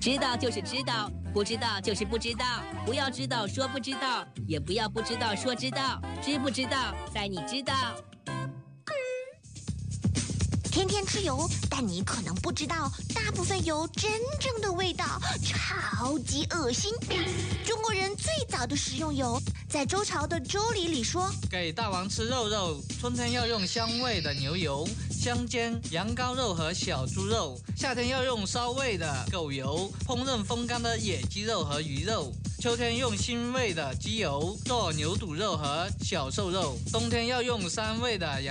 知道就是知道，不知道就是不知道。不要知道说不知道，也不要不知道说知道。知不知道，在你知道。 天天吃油，但你可能不知道，大部分油真正的味道超级恶心。中国人最早的食用油，在周朝的《周礼》里说： 给大王吃肉肉，春天要用香味的牛油，香煎羊羔肉和小猪肉；夏天要用骚味的狗油，烹饪风干的野鸡肉和鱼肉；秋天用腥味的鸡油做牛肚肉和小瘦肉；冬天要用膻味的羊